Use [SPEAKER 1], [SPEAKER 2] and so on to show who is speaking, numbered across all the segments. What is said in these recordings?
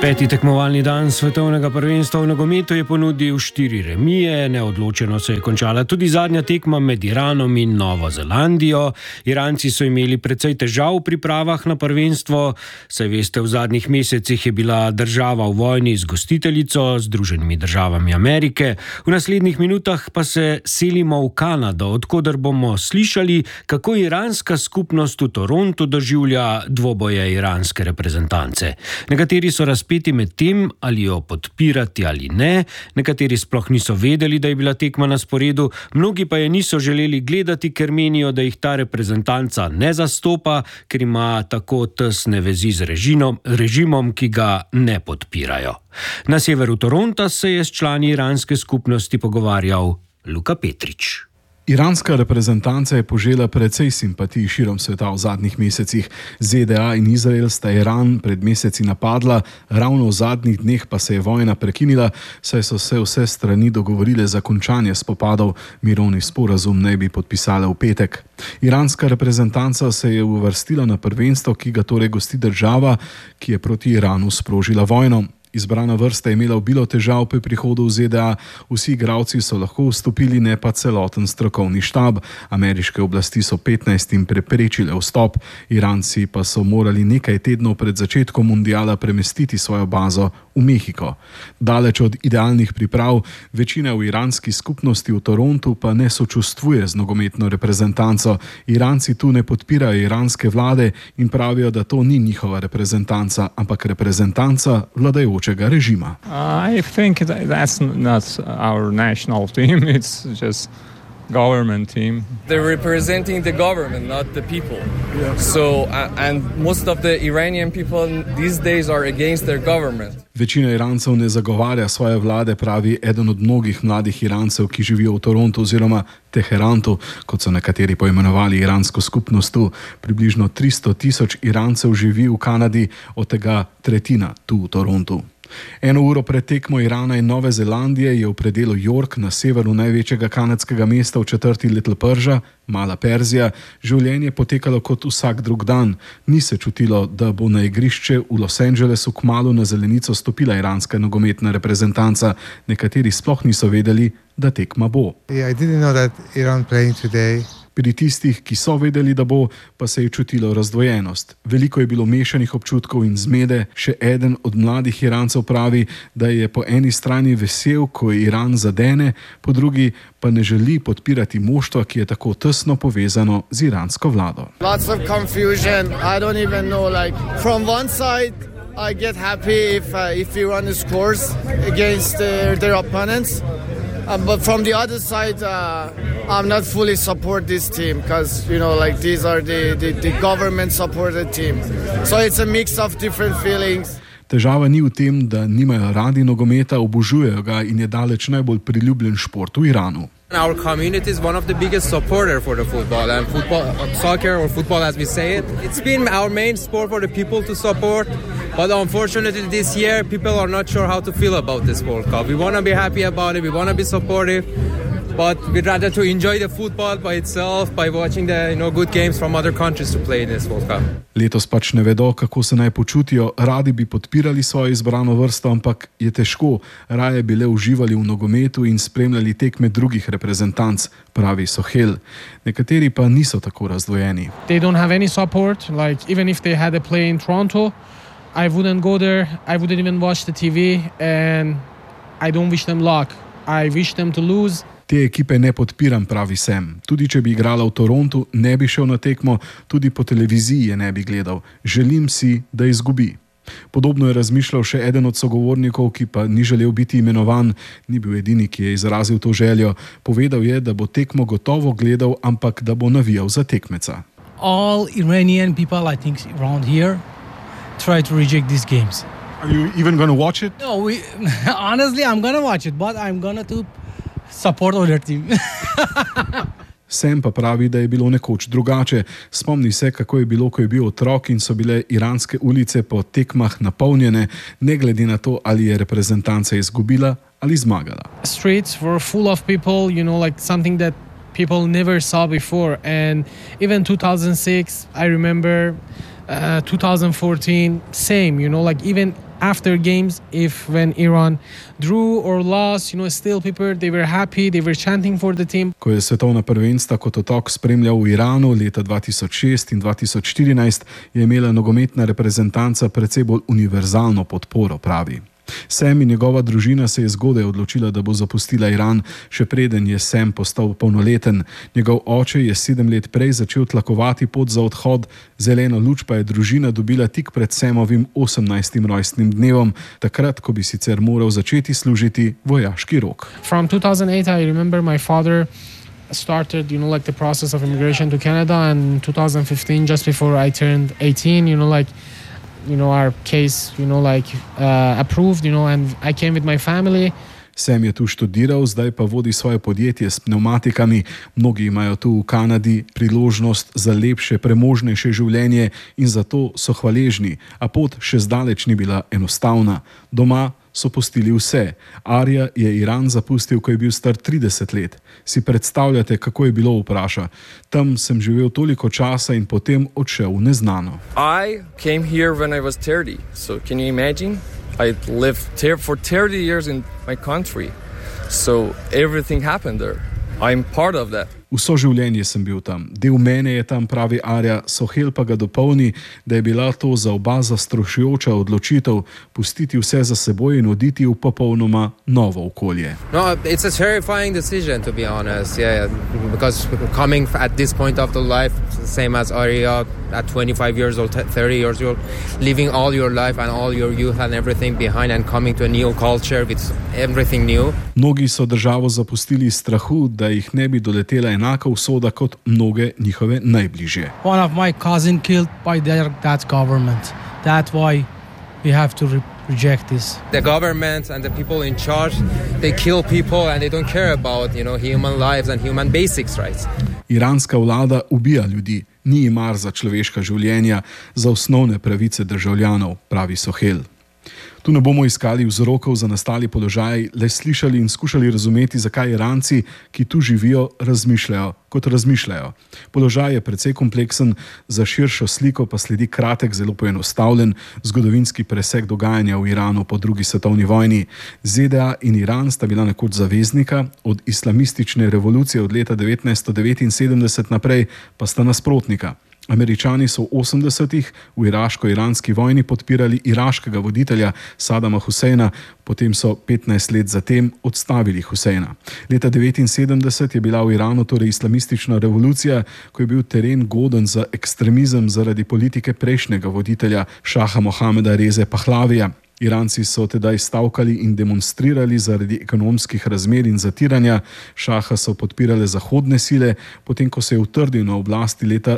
[SPEAKER 1] Peti tekmovalni dan svetovnega prvenstva v nogometu je ponudil 4 remije, neodločeno se je končala tudi zadnja tekma med Iranom in Novo Zelandijo. Iranci so imeli precej težav v pripravah na prvenstvo, saj veste, v zadnjih mesecih je bila država v vojni z gostiteljico, Združenimi državami Amerike. V naslednjih minutah pa se selimo v Kanado, odkoder bomo slišali, kako iranska skupnost v Torontu doživlja dvoboje iranske reprezentance. Nekateri so razpeti med tem, ali jo podpirati ali ne, nekateri sploh niso vedeli, da je bila tekma na sporedu, mnogi pa je niso želeli gledati, ker menijo, da jih ta reprezentanca ne zastopa, ker ima tako tesne vezi z režimom, ki ga ne podpirajo. Na severu Toronta se je s člani iranske skupnosti pogovarjal Luka Petrič.
[SPEAKER 2] Iranska reprezentanca je požela precej simpatij širom sveta v zadnjih mesecih. ZDA in Izrael sta Iran pred meseci napadla, ravno v zadnjih dneh pa se je vojna prekinila, saj so se vse strani dogovorile za končanje spopadov. Mirovni sporazum naj bi podpisale v petek. Iranska reprezentanca se je uvrstila na prvenstvo, ki ga torej gosti država, ki je proti Iranu sprožila vojno. Izbrana vrsta je imela obilo težav pri prihodu v ZDA, vsi igralci so lahko vstopili, ne pa celoten strokovni štab. Ameriške oblasti so 15 preprečile vstop, Iranci pa so morali nekaj tednov pred začetkom mundiala premestiti svojo bazo v Mehiko. Daleč od idealnih priprav, večina v iranski skupnosti v Torontu pa ne sočustvuje z nogometno reprezentanco. Iranci tu ne podpirajo iranske vlade in pravijo, da to ni njihova reprezentanca, ampak reprezentanca vladajočega režima.
[SPEAKER 3] I think that's not our national team, it's just government team.
[SPEAKER 4] They're representing the government, not the people. Yeah. So, and most of the Iranian people these days are against their government.
[SPEAKER 2] Večina Irancev ne zagovarja svoje vlade, pravi eden od mnogih mladih Irancev, ki živijo v Torontu oziroma Teherantu, kot so nekateri poimenovali iransko skupnost tu. Približno 300,000 Irancev živi v Kanadi, od tega tretjina tu v Torontu. 1 uro pred tekmo Irana in Nove Zelandije je v predelu York na severu največjega kanadskega mesta v četrti Little Persia, Mala Perzija, življenje potekalo kot vsak drug dan. Ni se čutilo, da bo na igrišče v Los Angelesu kmalu na zelenico stopila iranska nogometna reprezentanca. Nekateri sploh niso vedeli, da tekma bo.
[SPEAKER 5] I didn't know that Iran playing today.
[SPEAKER 2] Pri tistih, ki so vedeli, da bo, pa se je čutilo razdvojenost. Veliko je bilo mešanih občutkov in zmede. Še eden od mladih Irancev pravi, da je po eni strani vesel, ko je Iran zadene, po drugi pa ne želi podpirati moštva, ki je tako tesno povezano z iransko vlado.
[SPEAKER 6] Lots of confusion. I don't even know, like, from one side I get happy if Iran scores against their opponents. But from the other side, I'm not fully support this team because, you know, like these are the government-supported team. So it's a mix of different feelings.
[SPEAKER 2] Težava ni v tem, da nimajo radi nogometa, obožujejo ga in je daleč najbolj priljubljen šport v Iranu.
[SPEAKER 7] Our community is one of the biggest supporter for the football and soccer or football as we say it. It's been our main sport for the people to support, but unfortunately this year people are not sure how to feel about this World Cup. We want to be happy about it, we want to be supportive, but we'd rather to enjoy the football by itself by watching the good games from other countries to play this World Cup.
[SPEAKER 2] Letos pač ne vedo, kako se naj počutijo, radi bi podpirali svojo izbrano vrsto, ampak je težko, raje bi le uživali v nogometu in spremljali tekme drugih reprezentanc, pravi Sohel. Nekateri pa niso tako razdvojeni.
[SPEAKER 8] They don't have any support, like even if they had a play in Toronto, I wouldn't go there, I wouldn't even watch the TV and I don't wish them luck. I wish them to lose.
[SPEAKER 2] Te ekipe ne podpiram, pravi Sam. Tudi če bi igrala v Torontu, ne bi šel na tekmo, tudi po televiziji je ne bi gledal. Želim si, da izgubi. Podobno je razmišljal še eden od sogovornikov, ki pa ni želel biti imenovan, ni bil edini, ki je izrazil to željo. Povedal je, da bo tekmo gotovo gledal, ampak da bo navijal za tekmeca.
[SPEAKER 9] All Iranian people, I think, around here try to reject these games.
[SPEAKER 2] Are you even going to watch it?
[SPEAKER 9] No, honestly, I'm going to watch it, but I'm going to support other team.
[SPEAKER 2] Sam pa pravi, da je bilo nekoč drugače. Spomni se, kako je bilo, ko je bil otrok in so bile iranske ulice po tekmah napolnjene, ne glede na to, ali je reprezentanca izgubila ali zmagala.
[SPEAKER 8] Streets were full of people, you know, like something that people never saw before. And even 2006, I remember 2014, same, you know, like even after games, when Iran drew or lost, still people, they were happy, they were chanting for the team.
[SPEAKER 2] Ko je svetovna prvenstva kot otok spremljal v Iranu leta 2006 in 2014, je imela nogometna reprezentanca precej bolj univerzalno podporo, pravi. Sam in njegova družina se je zgodaj odločila, da bo zapustila Iran, še preden je Sam postal polnoleten. Njegov oče je 7 let prej začel tlakovati pot za odhod, zeleno luč pa je družina dobila tik pred Samovim 18. rojstnim dnevom, takrat, ko bi sicer moral začeti služiti vojaški rok.
[SPEAKER 8] From 2008, I remember my father started, the process of immigration to Canada, and 2015, just before I turned 18, our case, approved, and I came with my family.
[SPEAKER 2] Sam je tu študiral, zdaj pa vodi svoje podjetje s pneumatikami. Mnogi imajo tu v Kanadi priložnost za lepše, premožnejše življenje in zato so hvaležni, a pot še zdaleč ni bila enostavna. Doma so pustili vse. Arja je Iran zapustil, ko je bil star 30 let. Si predstavljate, kako je bilo, vpraša. Tam sem živel toliko časa in potem odšel v neznano.
[SPEAKER 4] I came here when I was 30, so can you imagine? I lived for 30 years in my country, so everything happened there. I'm part of that.
[SPEAKER 2] Vso življenje sem bil tam. Del mene je tam, pravi Arja. Sohail pa ga dopolni, da je bila to za oba zastrašujoča odločitev pustiti vse za seboj in oditi v popolnoma novo okolje.
[SPEAKER 7] No, it's a terrifying decision, to be honest. Yeah, because coming at this point of the life, same as Arya, at 25 years old, 30 years old, living all your life and all your youth and everything behind and coming to a new culture with everything new.
[SPEAKER 2] Mnogi so državo zapustili iz strahu, da jih ne bi doletela enaka usoda kot mnoge njihove najbližje.
[SPEAKER 9] One of my cousin killed by that government. That's why we have to reject this.
[SPEAKER 7] The government and the people in charge, they kill people and they don't care about, human lives and human basics rights.
[SPEAKER 2] Iranska vlada ubija ljudi, ni mar za človeška življenja, za osnovne pravice državljanov, pravi Sohail. Tu ne bomo iskali vzrokov za nastali položaj, le slišali in skušali razumeti, zakaj Iranci, ki tu živijo, razmišljajo, kot razmišljajo. Položaj je precej kompleksen, za širšo sliko pa sledi kratek, zelo poenostavljen zgodovinski presek dogajanja v Iranu po drugi svetovni vojni. ZDA in Iran sta bila nekoč zaveznika, od islamistične revolucije od leta 1979 naprej pa sta nasprotnika. Američani so v 80-ih v iraško-iranski vojni podpirali iraškega voditelja Sadama Huseina, potem so 15 let zatem odstavili Huseina. Leta 1979 je bila v Iranu torej islamistična revolucija, ko je bil teren goden za ekstremizem zaradi politike prejšnjega voditelja šaha Mohameda Reze Pahlavija. Iranci so tedaj stavkali in demonstrirali zaradi ekonomskih razmer in zatiranja. Šaha so podpirale zahodne sile, potem ko se je utrdil na oblasti leta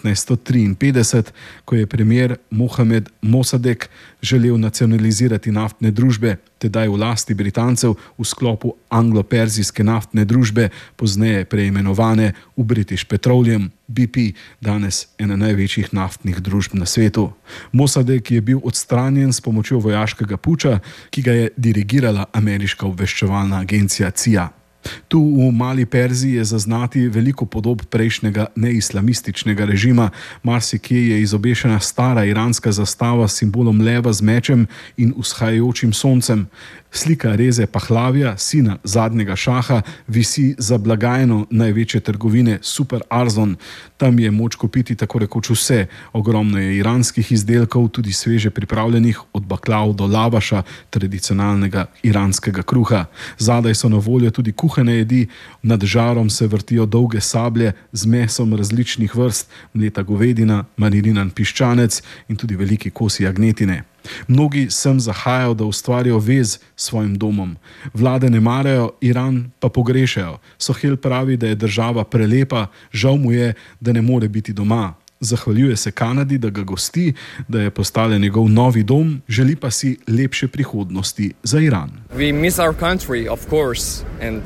[SPEAKER 2] 1953, ko je premier Mohamed Mossadegh želel nacionalizirati naftne družbe, tedaj v lasti Britancev v sklopu anglo-perzijske naftne družbe, pozneje preimenovane v British Petroleum, BP, danes ena največjih naftnih družb na svetu. Mossadegh je bil odstranjen s pomočjo vojaškega puča, ki ga je dirigirala ameriška obveščevalna agencija CIA. Tu v Mali Perziji je zaznati veliko podob prejšnjega neislamističnega režima. Marsikje je izobešena stara iranska zastava s simbolom leva z mečem in vzhajajočim soncem. Slika Reze Pahlavija, sina zadnjega šaha, visi za blagajno največje trgovine Super Arzon. Tam je moč kupiti tako rekoč vse. Ogromno je iranskih izdelkov, tudi sveže pripravljenih, od baklav do lavaša, tradicionalnega iranskega kruha. Zadaj so na voljo tudi kuhane jedi, nad žarom se vrtijo dolge sablje z mesom različnih vrst, mleta govedina, mariniran piščanec in tudi veliki kosi jagnjetine. Mnogi sem zahajajo, da ustvarijo vez s svojim domom. Vlade ne marajo, Iran pa pogrešajo. Sohail pravi, da je država prelepa, žal mu je, da ne more biti doma. Zahvaljuje se Kanadi, da ga gosti, da je postala njegov novi dom, želi pa si lepše prihodnosti za Iran.
[SPEAKER 4] We miss our country, of course, and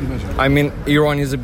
[SPEAKER 4] Iran is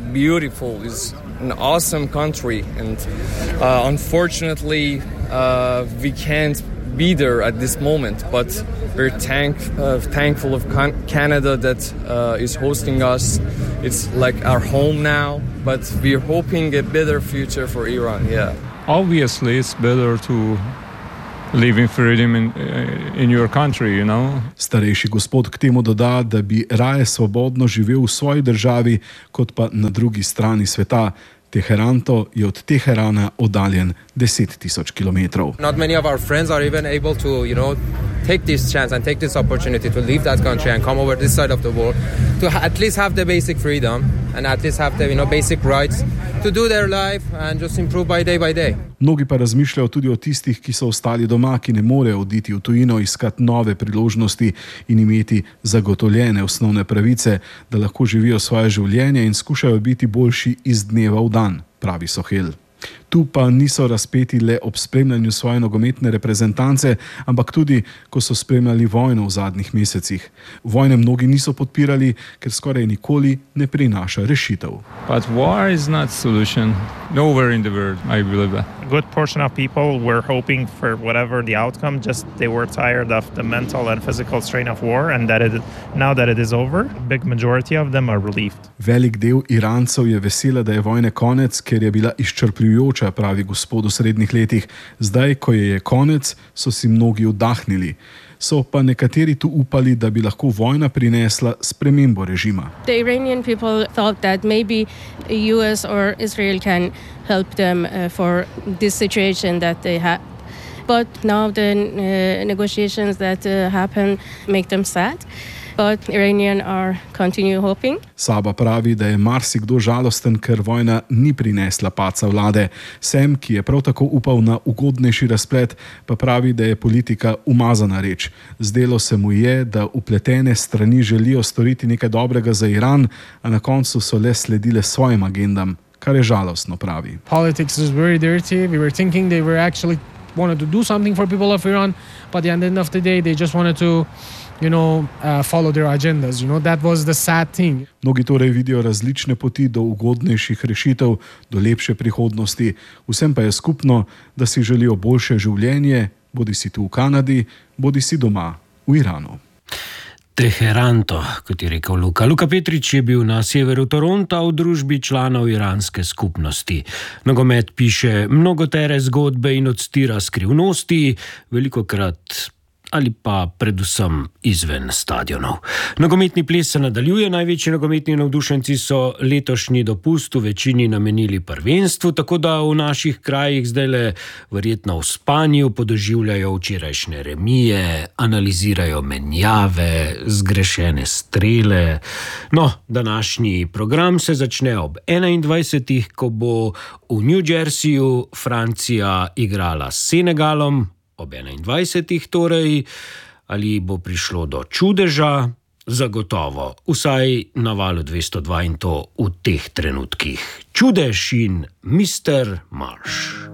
[SPEAKER 4] an awesome country, and unfortunately we can't be there at this moment, but we're thankful of Canada that is hosting us. It's like our home now, but we're hoping a better future for Iran. Yeah.
[SPEAKER 3] Obviously, it's better to living freedom in your country, you know.
[SPEAKER 2] Starejši gospod k temu doda, da bi raje svobodno živel v svoji državi, kot pa na drugi strani sveta. Teheranto je od Teherana oddaljen 10,000 kilometrov.
[SPEAKER 7] Not many of our friends are even able to, take this chance and take this opportunity to leave that country and come over this side of the world to at least have the basic freedom and at least have the, basic rights to do their life and just improve by day.
[SPEAKER 2] Mnogi pa razmišljajo tudi o tistih, ki so ostali doma, ki ne morejo oditi v tujino, iskati nove priložnosti in imeti zagotovljene osnovne pravice, da lahko živijo svoje življenje in skušajo biti boljši iz dneva v dan, pravi Sohel. Tu pa niso razpeti le ob spremljanju svoje nogometne reprezentance, ampak tudi, ko so spremljali vojno v zadnjih mesecih. Vojne mnogi niso podpirali, ker skoraj nikoli ne prinaša rešitev.
[SPEAKER 3] But war is not solution. Nowhere in the world, I believe that.
[SPEAKER 10] A good portion of people were hoping for whatever the outcome, just they were tired of the mental and physical strain of war, and now that it is over, a big majority of them are relieved.
[SPEAKER 2] Velik del Irancev je vesela, da je vojne konec, ker je bila izčrpljujoča, pravi gospod v srednjih letih. Zdaj, ko je konec, so si mnogi vdahnili. So pa nekateri tu upali, da bi lahko vojna prinesla spremembo režima.
[SPEAKER 11] The Iranian people thought that maybe US or Israel can help them for this situation that they have. But now the negotiations that happen make them sad. But Iranians are continue hoping.
[SPEAKER 2] Saba pravi, da je marsikdo žalosten, ker vojna ni prinesla padca vlade. Sem, ki je prav tako upal na ugodnejši razplet, pa pravi, da je politika umazana reč. Zdelo se mu je, da vpletene strani želijo storiti nekaj dobrega za Iran, a na koncu so le sledile svojim agendam, kar je žalostno, pravi.
[SPEAKER 8] Politics is very dirty. We were thinking they were actually wanted to do something for people of Iran, but at the end of the day they just wanted to follow their agendas. That was the sad thing.
[SPEAKER 2] Mnogi torej vidijo različne poti do ugodnejših rešitev, do lepše prihodnosti. Vsem pa je skupno, da si želijo boljše življenje, bodisi tu v Kanadi, bodisi doma v Iranu.
[SPEAKER 1] Teheranto, kot je rekel Luka. Luka Petrič je bil na severu Toronta v družbi članov iranske skupnosti. Nogomet piše mnogotere zgodbe in odstira skrivnosti, velikokrat ali pa predvsem izven stadionov. Nogometni ples se nadaljuje, največji nogometni navdušenci so letošnji dopust v večini namenili prvenstvu, tako da v naših krajih zdajle verjetno v spanju podoživljajo včerajšnje remije, analizirajo menjave, zgrešene strele. No, današnji program se začne ob 21. ko bo v New Jerseyju Francija igrala s Senegalom, ob 21. torej, ali bo prišlo do čudeža? Zagotovo, vsaj na Valu 202 in to v teh trenutkih. Čudež in Mr. Marsh.